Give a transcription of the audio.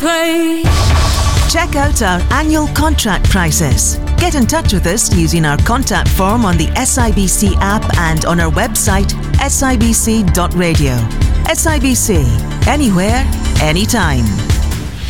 crazy. Check out our annual contract prices. Get in touch with us using our contact form on the SIBC app and on our website sibc.radio. SIBC, anywhere, anytime.